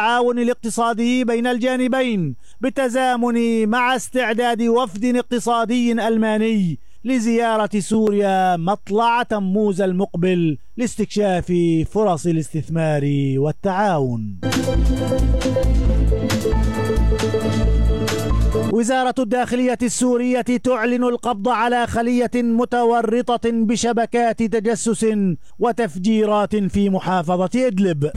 التعاون الاقتصادي بين الجانبين بالتزامن مع استعداد وفد اقتصادي ألماني لزيارة سوريا مطلع تموز المقبل لاستكشاف فرص الاستثمار والتعاون. وزارة الداخلية السورية تعلن القبض على خلية متورطة بشبكات تجسس وتفجيرات في محافظة إدلب.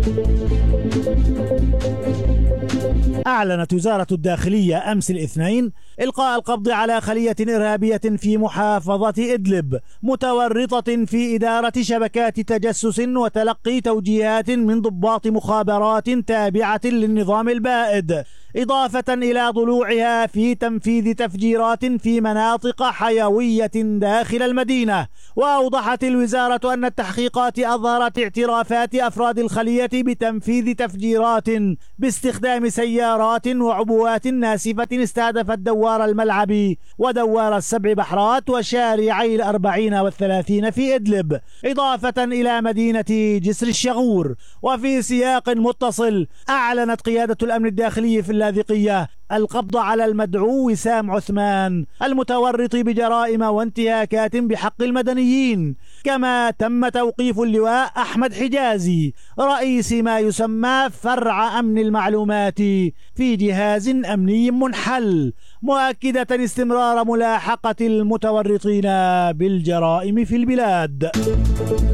أعلنت وزارة الداخلية أمس الاثنين إلقاء القبض على خلية إرهابية في محافظة إدلب متورطة في إدارة شبكات تجسس وتلقي توجيهات من ضباط مخابرات تابعة للنظام البائد، إضافة إلى ضلوعها في تنفيذ تفجيرات في مناطق حيوية داخل المدينة. وأوضحت الوزارة أن التحقيقات أظهرت اعترافات أفراد الخلية بتنفيذ تفجيرات باستخدام سيارات وعبوات ناسفة استهدفت دوار الملعب ودوار السبع بحرات وشارعي 40 و30 في إدلب، إضافة إلى مدينة جسر الشغور. وفي سياق متصل أعلنت قيادة الأمن الداخلي في اللاذقية القبض على المدعو وسام عثمان المتورط بجرائم وانتهاكات بحق المدنيين، كما تم توقيف اللواء أحمد حجازي رئيس ما يسمى فرع أمن المعلومات في جهاز أمني منحل، مؤكدة استمرار ملاحقة المتورطين بالجرائم في البلاد.